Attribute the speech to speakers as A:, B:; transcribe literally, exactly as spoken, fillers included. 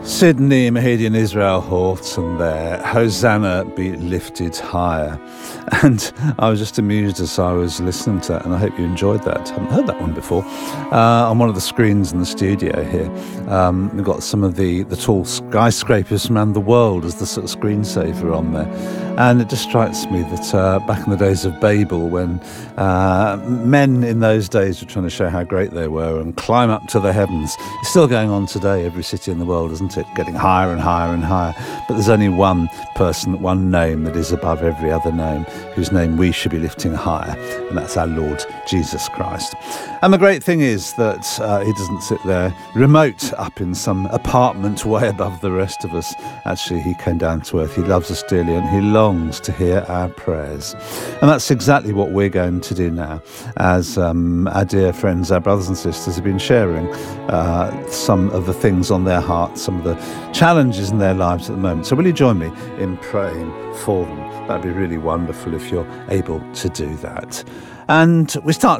A: Sydney, Mahidi and Israel Houghton there. Hosanna be lifted higher. And I was just amused as I was listening to that, and I hope you enjoyed that. I haven't heard that one before. Uh, on one of the screens in the studio here, um, we've got some of the, the tall skyscrapers from around the world as the sort of screensaver on there. And it just strikes me that uh, back in the days of Babel, when uh, men in those days were trying to show how great they were and climb up to the heavens, it's still going on today, every city in the world, isn't it? Getting higher and higher and higher. But there's only one person, one name that is above every other name, whose name we should be lifting higher, and that's our Lord Jesus Christ. And the great thing is that uh, he doesn't sit there remote up in some apartment way above the rest of us. Actually, he came down to earth. He loves us dearly, and he longs to hear our prayers. And that's exactly what we're going to do now, as um, our dear friends, our brothers and sisters have been sharing uh, some of the things on their hearts, some of the challenges in their lives at the moment. So will you join me in praying for them? That'd be really wonderful if you're able to do that. And we start